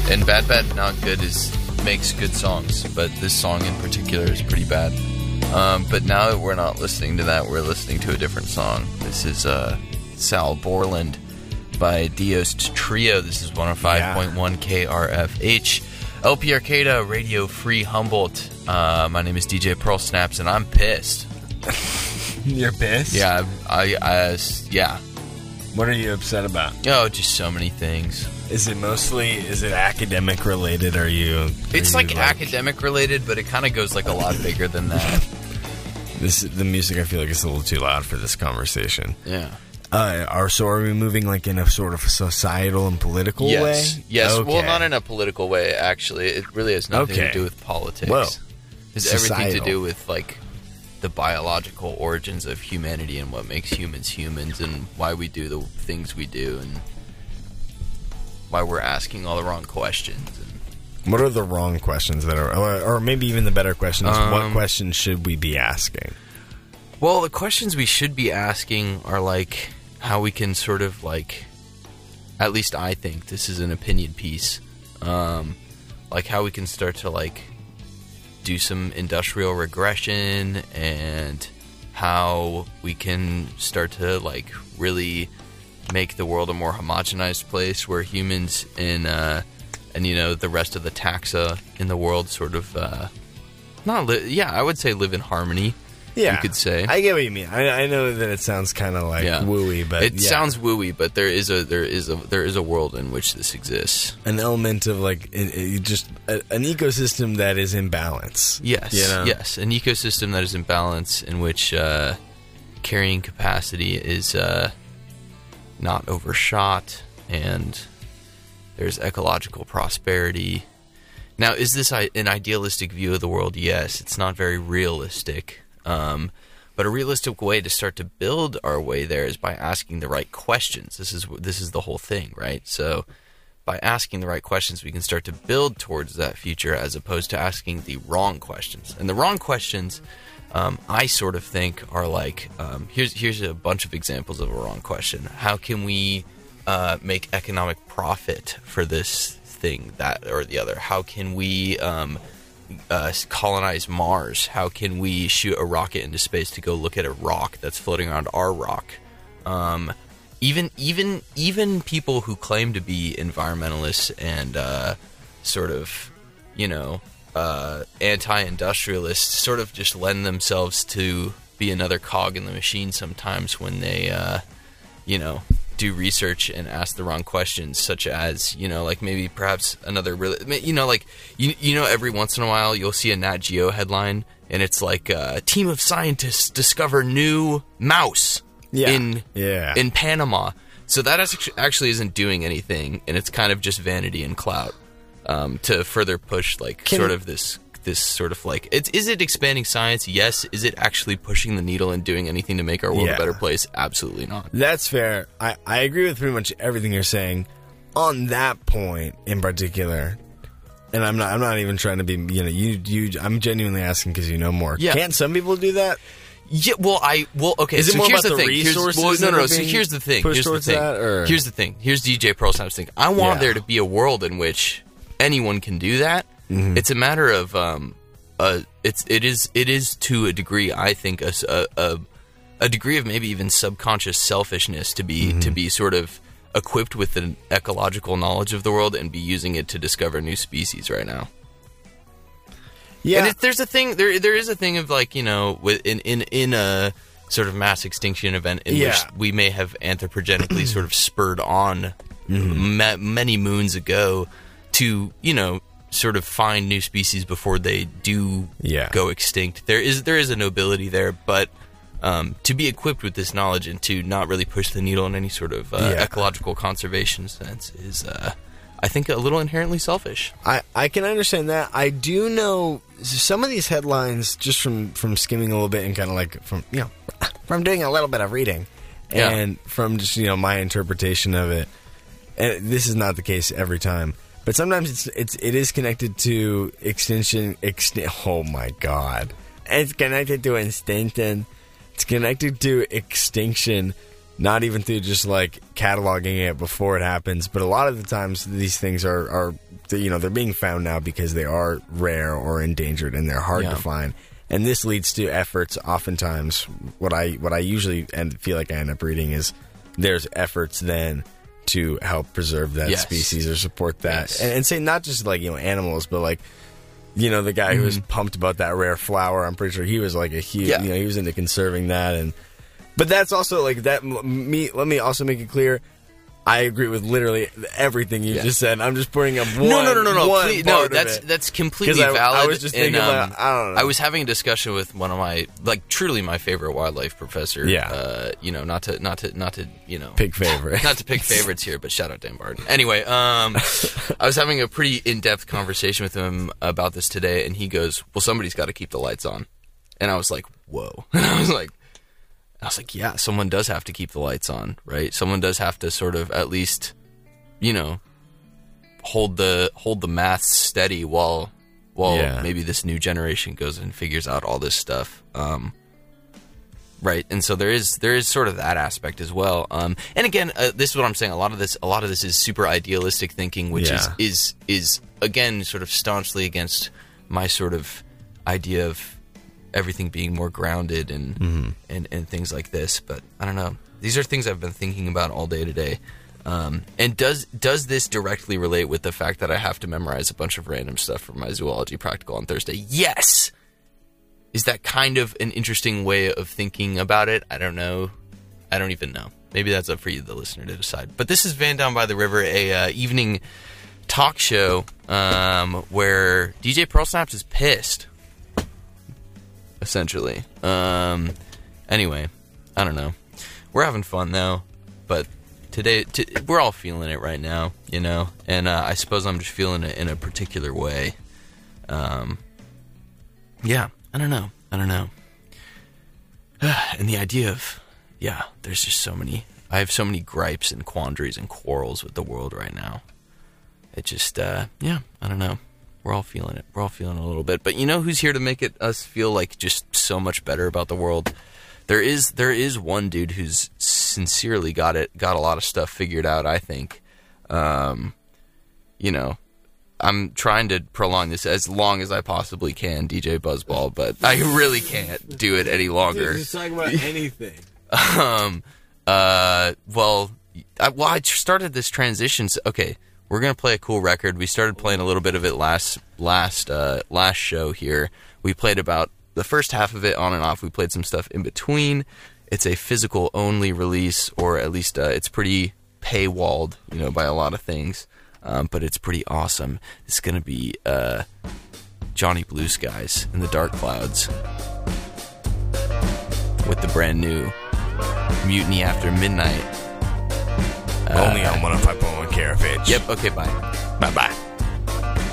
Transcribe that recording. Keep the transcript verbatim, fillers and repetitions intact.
And Bad Bad Not Good is makes good songs, but this song in particular is pretty bad. Um, but now that we're not listening to that, we're listening to a different song. This is uh, Sal Borland by Dios Trio. This is one oh five point one yeah. K R F H. L P Arcata, Radio Free Humboldt. Uh, my name is D J Pearl Snaps, and I'm pissed. You're pissed? Yeah, I, I, yeah. What are you upset about? Oh, just so many things. Is it mostly, is it academic related? Are you... Are it's you like, like academic related, but it kind of goes like a lot bigger than that. This the music, I feel like, is a little too loud for this conversation. Yeah. Uh, are so are we moving like in a sort of societal and political yes. way? Yes. Okay. Well, not in a political way, actually. It really has nothing okay. to do with politics. Whoa. It's everything to do with, like, the biological origins of humanity and what makes humans humans and why we do the things we do and why we're asking all the wrong questions. And what are the wrong questions that are, or, or maybe even the better question is, um, what questions should we be asking? Well, the questions we should be asking are, like, how we can sort of, like, at least I think, this is an opinion piece, um, like how we can start to, like, do some industrial regression and how we can start to, like, really make the world a more homogenized place where humans in, uh, and, you know, the rest of the taxa in the world sort of, uh, not, li- yeah, I would say live in harmony. Yeah, you could say. I get what you mean. I, I know that it sounds kind of like yeah. wooey, but it yeah. sounds wooey. But there is a there is a there is a world in which this exists. An element of like it, it just a, an ecosystem that is in balance. Yes, you know? yes, an ecosystem that is in balance in which uh, carrying capacity is uh, not overshot, and there's ecological prosperity. Now, is this an idealistic view of the world? Yes, it's not very realistic. Um, but a realistic way to start to build our way there is by asking the right questions. This is this is the whole thing, right? So by asking the right questions, we can start to build towards that future as opposed to asking the wrong questions. And the wrong questions, um, I sort of think, are like, um, here's, here's a bunch of examples of a wrong question. How can we uh, make economic profit for this thing, that, or the other? How can we... Um, Uh, colonize Mars? How can we shoot a rocket into space to go look at a rock that's floating around our rock? Um, even even even people who claim to be environmentalists and uh, sort of, you know, uh, anti-industrialists sort of just lend themselves to be another cog in the machine sometimes when they, uh, you know, do research and ask the wrong questions, such as, you know, like maybe perhaps another really, you know, like, you you know, every once in a while you'll see a Nat Geo headline and it's like, uh, team of scientists discover new mouse yeah. in yeah. in Panama. So that actually isn't doing anything, and it's kind of just vanity and clout um, to further push, like, Can sort of this this sort of like, it's, is it expanding science? Yes. Is it actually pushing the needle and doing anything to make our world yeah. a better place? Absolutely not. That's fair. I, I agree with pretty much everything you're saying on that point in particular. And I'm not I'm not even trying to be, you know, you you I'm genuinely asking because you know more. Yeah. Can't some people do that? Yeah, well, I well, okay. Is it so more here's about the the thing. Here's, resources well, no, that no, are no. So being here's the thing. pushed Here's the towards thing. that, or? Here's the thing. Here's D J Pearl Snap's thing. I want Yeah. there to be a world in which anyone can do that. Mm-hmm. It's a matter of um, uh, it's it is it is to a degree. I think a a, a, a degree of maybe even subconscious selfishness to be Mm-hmm. to be sort of equipped with an ecological knowledge of the world and be using it to discover new species right now. Yeah. And it, there's a thing. There there is a thing of, like, you know, with in in in a sort of mass extinction event in Yeah. which we may have anthropogenically sort of spurred on Mm-hmm. ma- many moons ago to, you know, sort of find new species before they do Yeah. go extinct. There is there is a nobility there, but um, to be equipped with this knowledge and to not really push the needle in any sort of uh, Yeah. ecological conservation sense is, uh, I think, a little inherently selfish. I, I can understand that. I do know some of these headlines just from, from skimming a little bit and kind of like from, you know, from doing a little bit of reading Yeah. and from just, you know, my interpretation of it. And this is not the case every time, but sometimes it's, it's, it is connected to extinction, extin- oh my God. It's connected to extinction. It's connected to extinction. Not even through just, like, cataloging it before it happens, but a lot of the times these things are, are they, you know, they're being found now because they are rare or endangered and they're hard Yeah. to find. And this leads to efforts. Oftentimes, what I what I usually end, feel like I end up reading is there's efforts then to help preserve that Yes. species or support that, Yes. and, and say not just like you know animals, but like you know the guy who was pumped about that rare flower. I'm pretty sure he was like a huge, Yeah. you know, he was into conserving that, and but that's also like that. Me, let me also make it clear. I agree with literally everything you Yeah. just said. I'm just bringing up one. No, no, no, no, no. one Please, part no, of that's it. that's completely 'Cause I- valid. I was just thinking and, um, about- I don't know. I was having a discussion with one of my like truly my favorite wildlife professor. Yeah. Uh, you know, not to not to not to you know Pick favorite. not to pick favorites here, but shout out Dan Barton. Anyway, um, I was having a pretty in depth conversation with him about this today, and he goes, "Well, somebody's got to keep the lights on," and I was like, "Whoa!" And I was like, I was like, "Yeah, someone does have to keep the lights on, right? Someone does have to sort of at least." You know, hold the hold the math steady while while Yeah. maybe this new generation goes and figures out all this stuff. Um, right, and so there is there is sort of that aspect as well. Um, and again, uh, this is what I'm saying. A lot of this a lot of this is super idealistic thinking, which Yeah. is is is again sort of staunchly against my sort of idea of everything being more grounded and Mm-hmm. and and things like this. But I don't know. These are things I've been thinking about all day today. Um, and does does this directly relate with the fact that I have to memorize a bunch of random stuff for my zoology practical on Thursday? Yes! Is that kind of an interesting way of thinking about it? I don't know. I don't even know. Maybe that's up for you, the listener, to decide. But this is Van Down by the River, a uh, evening talk show um, where D J Pearl Snaps is pissed, essentially. Um, anyway, I don't know. We're having fun, though, but... Today, t- we're all feeling it right now, you know, and uh, I suppose I'm just feeling it in a particular way. Um, yeah, I don't know, I don't know. And the idea of, yeah, there's just so many, I have so many gripes and quandaries and quarrels with the world right now. It just, uh, yeah, I don't know. We're all feeling it. We're all feeling it a little bit. But you know who's here to make it us feel like just so much better about the world? There is there is one dude who's sincerely got it got a lot of stuff figured out, I think. Um, you know, I'm trying to prolong this as long as I possibly can, D J Buzzball, but I really can't do it any longer. Dude, just talk about anything. um, uh, well, I, well, I started this transition. So, okay, we're gonna play a cool record. We started playing a little bit of it last last uh, last show here. We played about the first half of it on and off. We played some stuff in between. It's a physical only release, or at least uh, it's pretty paywalled, you know, by a lot of things. Um, but it's pretty awesome. It's gonna be uh, Johnny Blue Skies in the Dark Clouds with the brand new Mutiny After Midnight. Only on one oh five point one K R F H. Yep. Okay. Bye. Bye bye.